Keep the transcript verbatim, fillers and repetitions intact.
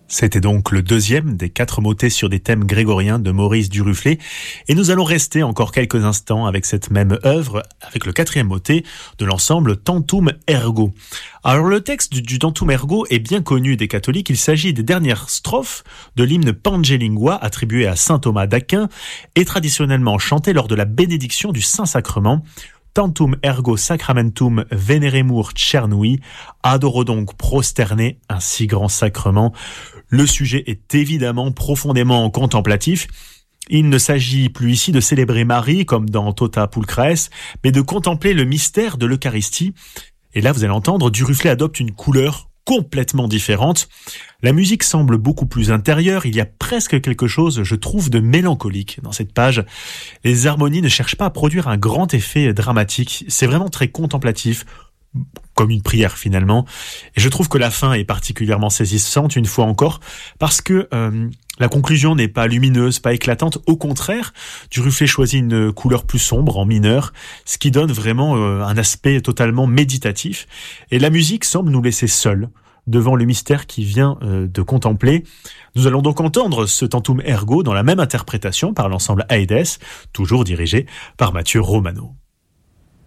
C'était donc le deuxième des quatre motets sur des thèmes grégoriens de Maurice Duruflé. Et nous allons rester encore quelques instants avec cette même œuvre, avec le quatrième motet de l'ensemble Tantum Ergo. Alors le texte du, du Tantum Ergo est bien connu des catholiques. Il s'agit des dernières strophes de l'hymne Pangelingua attribué à saint Thomas d'Aquin et traditionnellement chanté lors de la bénédiction du Saint-Sacrement. Tantum ergo sacramentum veneremur cernui, adoro donc prosterné un si grand sacrement. Le sujet est évidemment profondément contemplatif. Il ne s'agit plus ici de célébrer Marie comme dans Tota Pulchres, mais de contempler le mystère de l'Eucharistie. Et là, vous allez entendre, Duruflé adopte une couleur complètement différente. La musique semble beaucoup plus intérieure, il y a presque quelque chose, je trouve, de mélancolique dans cette page. Les harmonies ne cherchent pas à produire un grand effet dramatique, c'est vraiment très contemplatif, comme une prière finalement. Et je trouve que la fin est particulièrement saisissante, une fois encore, parce que euh, la conclusion n'est pas lumineuse, pas éclatante, au contraire, Duruflé choisit une couleur plus sombre, en mineur, ce qui donne vraiment euh, un aspect totalement méditatif. Et la musique semble nous laisser seuls devant le mystère qui vient euh, de contempler. Nous allons donc entendre ce Tantum Ergo dans la même interprétation par l'ensemble Aedes, toujours dirigé par Mathieu Romano.